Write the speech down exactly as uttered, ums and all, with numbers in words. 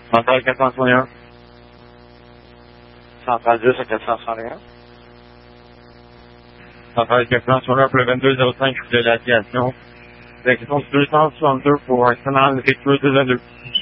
Centrale quatre cent soixante et un. Centrale dix à quatre cent soixante et un. Centrale quatre cent soixante et un pour le vingt-deux zéro cinq de l'aviation. Direction deux cent soixante-deux pour un canal Express deux.